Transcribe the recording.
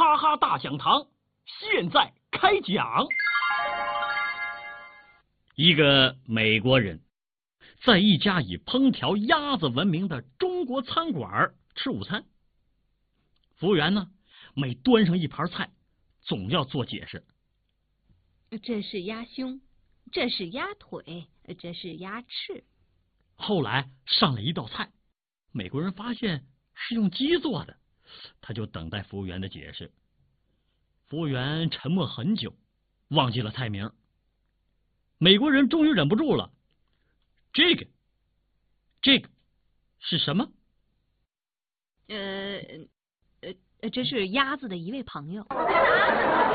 哈哈大讲堂现在开讲。一个美国人在一家以烹调鸭子闻名的中国餐馆吃午餐，服务员呢，每端上一盘菜，总要做解释。 这是鸭胸，这是鸭腿，这是鸭翅。 后来上了一道菜，美国人发现是用鸡做的，他就等待服务员的解释。服务员沉默很久，忘记了菜名。美国人终于忍不住了，这个是什么？ 这是鸭子的一位朋友。